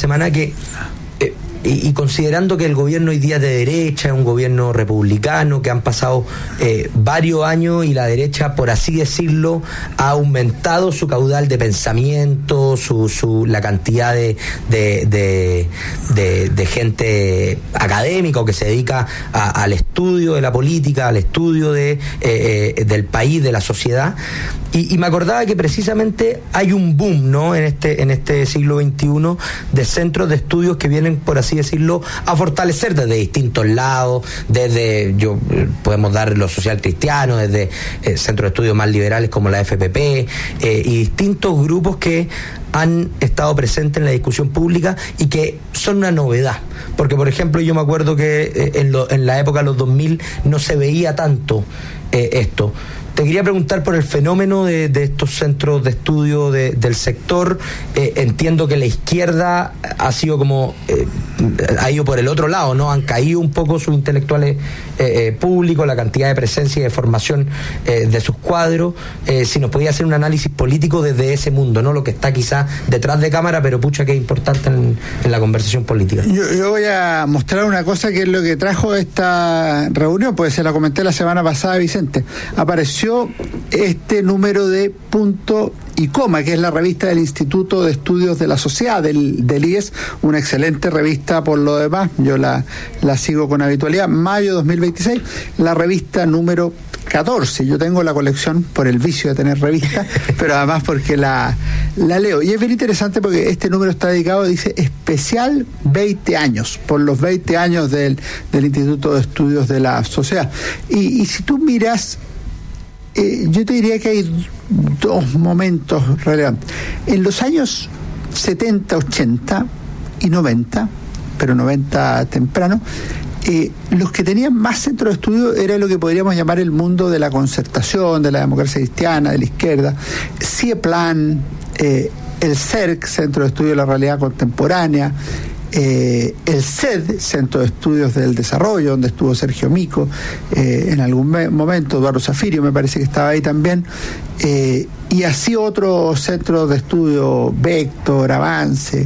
semana que y considerando que el gobierno hoy día es de derecha, es un gobierno republicano, que han pasado varios años y la derecha, por así decirlo, ha aumentado su caudal de pensamiento, la cantidad de gente académica o que se dedica al estudio de la política, al estudio del país, de la sociedad. Y me acordaba que precisamente hay un boom, ¿no?, en este siglo XXI de centros de estudios que vienen, por así decirlo, a fortalecer desde distintos lados, podemos dar los social cristianos, desde centros de estudios más liberales como la FPP, y distintos grupos que han estado presentes en la discusión pública y que son una novedad. Porque, por ejemplo, yo me acuerdo que en la época de los 2000 no se veía tanto esto. Te quería preguntar por el fenómeno de estos centros de estudio del sector. Entiendo que la izquierda ha sido ha ido por el otro lado, ¿no? Han caído un poco sus intelectuales públicos, la cantidad de presencia y de formación de sus cuadros. Si nos podía hacer un análisis político desde ese mundo, ¿no? Lo que está quizás detrás de cámara, pero pucha que es importante en la conversación política. Yo voy a mostrar una cosa que es lo que trajo esta reunión, pues se la comenté la semana pasada, Vicente. Apareció este número de Punto y Coma, que es la revista del Instituto de Estudios de la Sociedad, del IES, una excelente revista por lo demás, yo la sigo con habitualidad, mayo 2026, la revista número 14. Yo tengo la colección por el vicio de tener revistas, pero además porque la leo. Y es bien interesante porque este número está dedicado, dice, especial 20 años, por los 20 años del Instituto de Estudios de la Sociedad. Y si tú miras, yo te diría que hay dos momentos relevantes. En los años 70, 80 y 90, pero 90 temprano, los que tenían más centros de estudio era lo que podríamos llamar el mundo de la concertación, de la democracia cristiana, de la izquierda. CIEPLAN, el CERC, Centro de Estudio de la Realidad Contemporánea, el CED, Centro de Estudios del Desarrollo, donde estuvo Sergio Mico, en algún momento Eduardo Zafirio me parece que estaba ahí también, y así otros centros de estudio, Vector, Avance,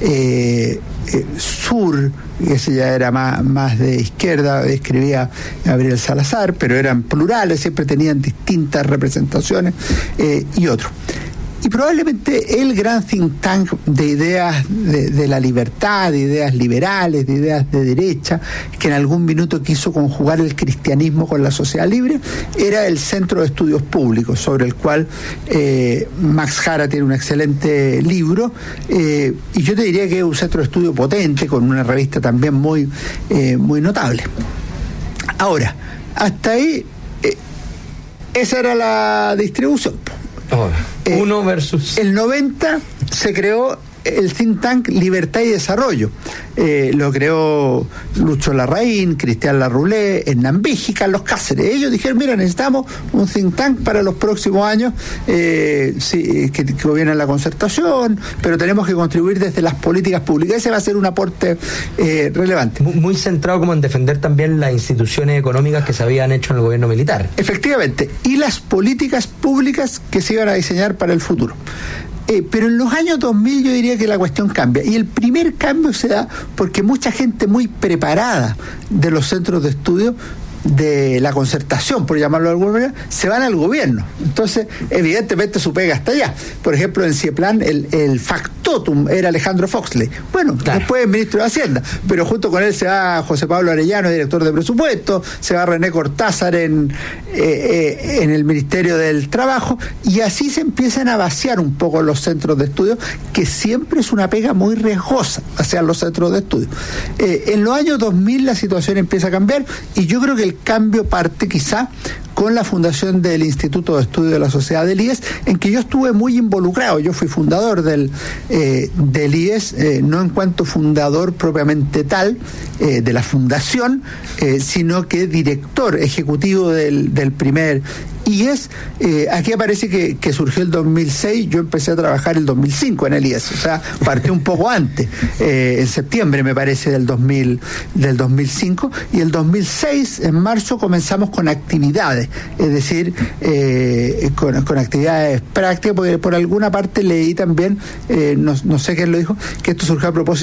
Sur, que ese ya era más de izquierda, escribía Gabriel Salazar, pero eran plurales, siempre tenían distintas representaciones, y otros. Y probablemente el gran think tank de ideas de la libertad, de ideas liberales, de ideas de derecha, que en algún minuto quiso conjugar el cristianismo con la sociedad libre, era el Centro de Estudios Públicos, sobre el cual Max Jara tiene un excelente libro, y yo te diría que es un centro de estudio potente, con una revista también muy notable. Ahora, hasta ahí, esa era la distribución. Uno versus... El 90 se creó el think tank Libertad y Desarrollo. Lo creó Lucho Larraín, Cristian Larroulé, Hernán Vígica, Carlos Cáceres. Ellos dijeron, mira, necesitamos un think tank para los próximos años, que gobierne la concertación, pero tenemos que contribuir desde las políticas públicas. Ese va a ser un aporte relevante. Muy centrado como en defender también las instituciones económicas que se habían hecho en el gobierno militar. Efectivamente, y las políticas públicas que se iban a diseñar para el futuro. Pero en los años 2000 yo diría que la cuestión cambia, y el primer cambio se da porque mucha gente muy preparada de los centros de estudio de la concertación, por llamarlo de alguna manera, se van al gobierno. Entonces, evidentemente su pega está allá. Por ejemplo, en CIEPLAN el factotum era Alejandro Foxley. Bueno, claro, después ministro de Hacienda, pero junto con él se va José Pablo Arellano, director de presupuesto, se va René Cortázar en el Ministerio del Trabajo, y así se empiezan a vaciar un poco los centros de estudio, que siempre es una pega muy riesgosa hacia los centros de estudio. En los años 2000 la situación empieza a cambiar, y yo creo que el cambio parte quizá con la fundación del Instituto de Estudio de la Sociedad del IES, en que yo estuve muy involucrado. Yo fui fundador del IES, no en cuanto fundador propiamente tal de la fundación, sino que director ejecutivo del primer IES. Aquí aparece que surgió el 2006, yo empecé a trabajar el 2005 en el IES, o sea, partió un poco antes, en septiembre me parece del 2005, y el 2006, en marzo, comenzamos con actividades, es decir, con actividades prácticas, porque por alguna parte leí también, no sé quién lo dijo, que esto surgió a propósito